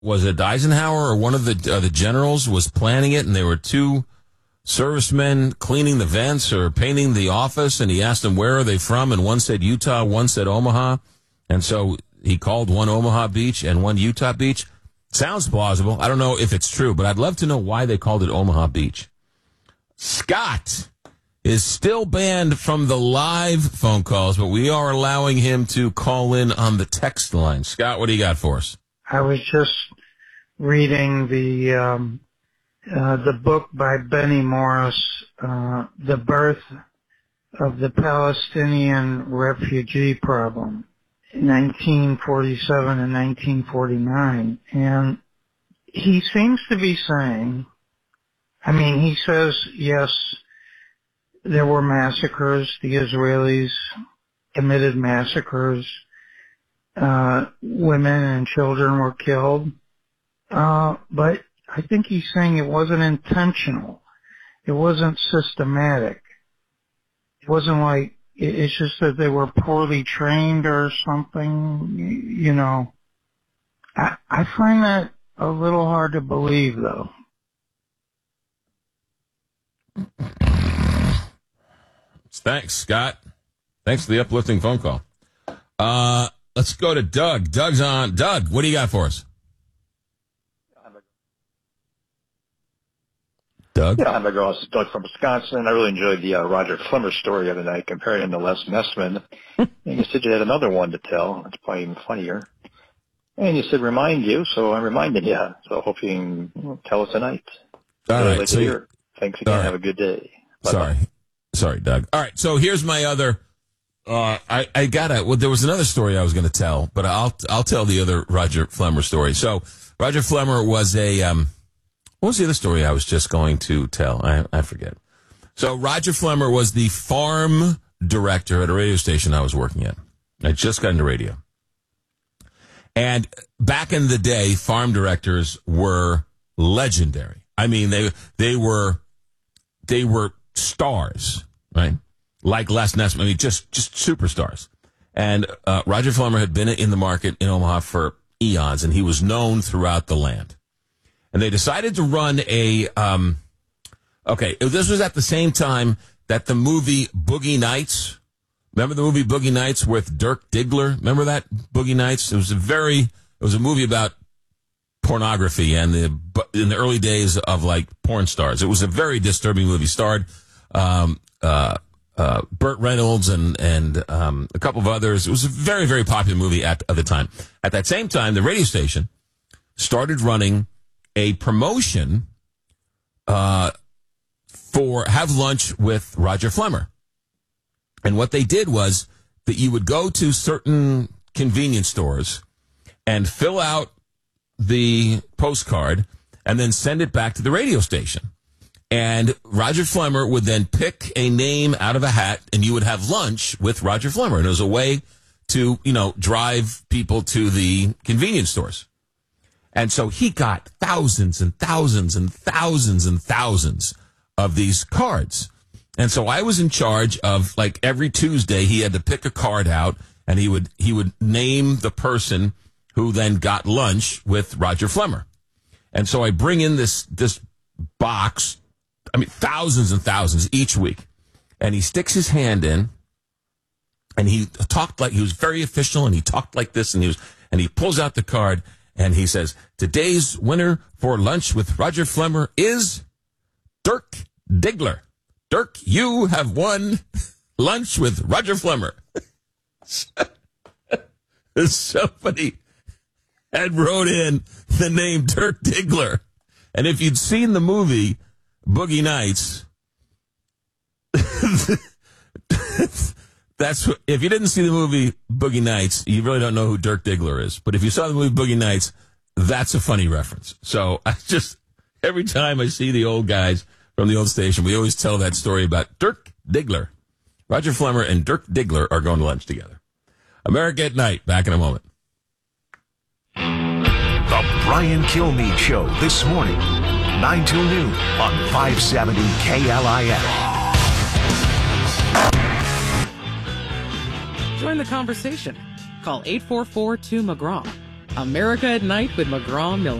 was it Eisenhower or one of the generals was planning it, and there were two servicemen cleaning the vents or painting the office, and he asked them where are they from, and one said Utah, one said Omaha, and so he called one Omaha Beach and one Utah Beach. Sounds plausible. I don't know if it's true, but I'd love to know why they called it Omaha Beach. Scott is still banned from the live phone calls, but we are allowing him to call in on the text line. Scott, what do you got for us? I was just reading the book by Benny Morris, The Birth of the Palestinian Refugee Problem, 1947 and 1949. And he seems to be saying, he says, yes, there were massacres. The Israelis committed massacres. Women and children were killed. But I think he's saying it wasn't intentional. It wasn't systematic. It wasn't like, it's just that they were poorly trained or something, I find that a little hard to believe, though. Thanks, Scott. Thanks for the uplifting phone call. Let's go to Doug. Doug's on. Doug, what do you got for us? Doug? Yeah, I'm Doug from Wisconsin. I really enjoyed the Roger Flemmer story the other night, comparing him to Les Nessman. And you said you had another one to tell. It's probably even funnier. And you said remind you, so I reminded you. So I hope you can tell us tonight. All right. So thanks again. Right. Have a good day. Bye-bye. Sorry, Doug. All right. So here's my other. There was another story I was going to tell, but I'll tell the other Roger Flemmer story. So Roger Flemmer was what was the other story I was just going to tell? I forget. So Roger Flemmer was the farm director at a radio station I was working at. I just got into radio. And back in the day, farm directors were legendary. They were stars, right? Like Les Nessman. Just superstars. And Roger Flemmer had been in the market in Omaha for eons, and he was known throughout the land. And they decided to run this was at the same time that the movie Boogie Nights, remember the movie Boogie Nights with Dirk Diggler? Remember that Boogie Nights? It was a movie about pornography and in the early days of like porn stars. It was a very disturbing movie. Starred Burt Reynolds and a couple of others. It was a very, very popular movie at the time. At that same time, the radio station started running a promotion for Have Lunch with Roger Flemmer. And what they did was that you would go to certain convenience stores and fill out the postcard and then send it back to the radio station. And Roger Flemmer would then pick a name out of a hat, and you would have lunch with Roger Flemmer. And it was a way to, drive people to the convenience stores. And so he got thousands and thousands and thousands and thousands of these cards. And so I was in charge of, like, every Tuesday he had to pick a card out, and he would name the person who then got lunch with Roger Flemmer. And so I bring in this box, thousands and thousands each week. And he sticks his hand in, and he talked like he was very official, and he talked like this, and he pulls out the card, and he says, today's winner for lunch with Roger Flemmer is Dirk Diggler. Dirk, you have won lunch with Roger Flemmer. Somebody had wrote in the name Dirk Diggler. And if you'd seen the movie Boogie Nights, if you didn't see the movie Boogie Nights, you really don't know who Dirk Diggler is. But if you saw the movie Boogie Nights, that's a funny reference. So every time I see the old guys from the old station, we always tell that story about Dirk Diggler. Roger Flemmer and Dirk Diggler are going to lunch together. America at Night, back in a moment. The Brian Kilmeade Show this morning, 9 till noon on 570 KLIF. Join the conversation. Call 844-2-McGraw. America at Night with McGraw-Miller.